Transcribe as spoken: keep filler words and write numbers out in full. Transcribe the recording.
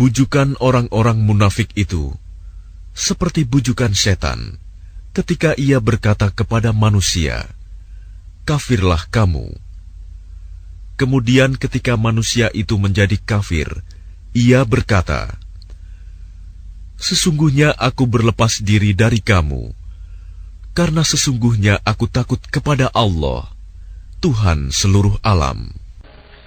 bujukan orang-orang munafik itu seperti bujukan setan ketika ia berkata kepada manusia, "Kafirlah kamu." Kemudian ketika manusia itu menjadi kafir, ia berkata, "Sesungguhnya aku berlepas diri dari kamu, karena sesungguhnya aku takut kepada Allah, Tuhan seluruh alam."